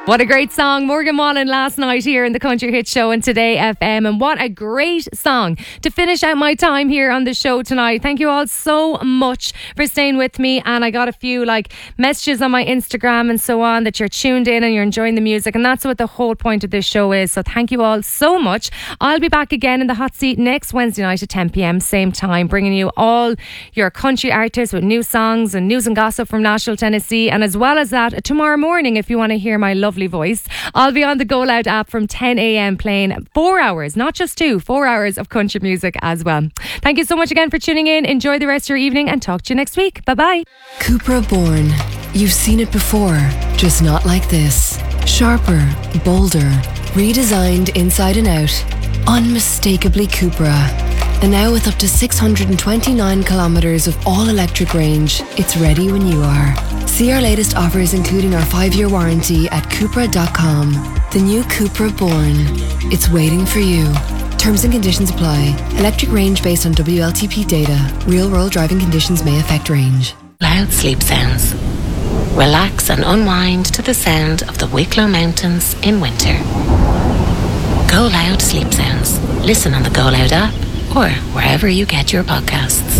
What a great song, Morgan Wallen last night here in the Country Hit Show and Today FM. And what a great song to finish out my time here on the show tonight. Thank you all so much for staying with me. And I got a few messages on my Instagram and so on that you're tuned in and you're enjoying the music. And that's what the whole point of this show is. So thank you all so much. I'll be back again in the hot seat next Wednesday night at 10 p.m, same time, bringing you all your country artists with new songs and news and gossip from Nashville, Tennessee. And as well as that, tomorrow morning, if you want to hear my lovely voice, I'll be on the Go Loud app from 10 a.m. playing 4 hours, not just 2, 4 hours of country music as well. Thank you so much again for tuning in. Enjoy the rest of your evening and talk to you next week. Bye-bye. Cupra Born. You've seen it before, just not like this. Sharper, bolder, redesigned inside and out. Unmistakably Cupra. And now with up to 629 kilometres of all-electric range, it's ready when you are. See our latest offers including our 5-year warranty at Cupra.com. The new Cupra Born. It's waiting for you. Terms and conditions apply. Electric range based on WLTP data. Real-world driving conditions may affect range. Loud sleep sounds. Relax and unwind to the sound of the Wicklow Mountains in winter. Go Loud Sleep Sounds. Listen on the Go Loud app or wherever you get your podcasts.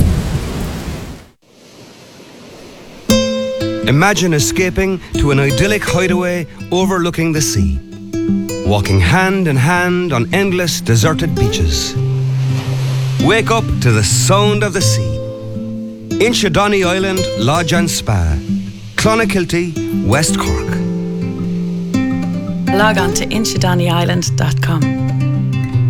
Imagine escaping to an idyllic hideaway overlooking the sea. Walking hand in hand on endless deserted beaches. Wake up to the sound of the sea. Inchydoney Island Lodge and Spa. Clonakilty, West Cork. Log on to inchydoneyisland.com.